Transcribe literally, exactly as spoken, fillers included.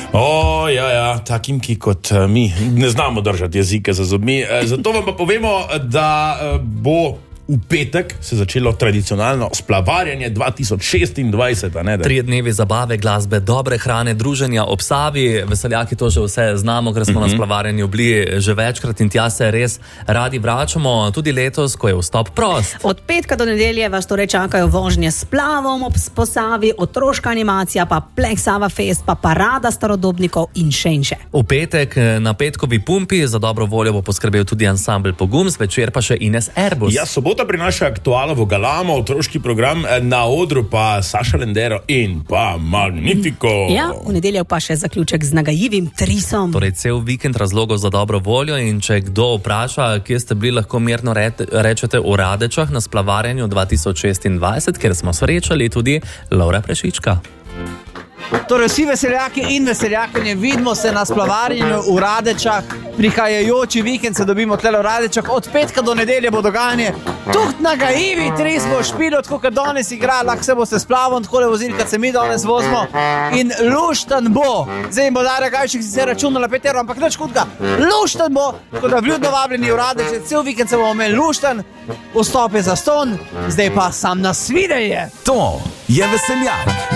O, ja, ja, takim, ki kot uh, mi ne znamo držati jezike za zobmi. E, zato vam pa povemo, da uh, bo v petek se začelo tradicionalno splavarjanje dva tisoč šestindvajset. Ne, Tri dnevi zabave, glasbe, dobre hrane, druženja ob Savi. Veseljaki to že vse znamo, ker smo mm-hmm. na splavarjanju bili že večkrat in tja se res radi vračamo. Tudi letos, ko je vstop prost. Od petka do nedelje vas torej čakajo vožnje s splavom ob Posavi, otroška animacija, pa Plek Sava Fest, pa parada starodobnikov in še in še. V petek na petkovi pumpi za dobro voljo bo poskrbel tudi ansambel Pogum, zvečer pa še Ines Erbus. Ja, sobota prinaša aktualo v Galamo, otroški program, na odru pa Saša Lendero in pa Magnifico. Ja, v nedeljo pa še zaključek z nagajivim trisom. Torej cel vikend razlogov za dobro voljo in če kdo vpraša, kje ste bili, lahko mirno re, rečete v Radečah na splavarjanju dva tisoč šestindvajset, ker smo srečali tudi Lovra Prešička. Torej vsi veseljaki in veseljakinje, vidimo se na splavarjenju v Radečah. Prihajajoči vikend se dobimo tle v Radečah. Od petka do nedelje bo dogajanje. Tuht nagajivi, tri smo špilo, tako kot danes igra, lahko se boste splavom takole vozili, kot se mi danes vozimo. In lušten bo. Zdaj jim bo Darja Gajšek sicer računala pet evrov, ampak nič hudega. Lušten bo, tako da vljudno vabljeni v Radeče. Cel vikend se bomo imeli lušten, vstop je zastonj, zdaj pa sam nasvidenje. To je Veseljak.